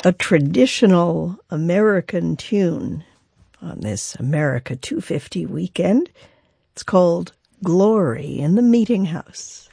a traditional American tune on this America 250 weekend. It's called Glory in the Meeting House.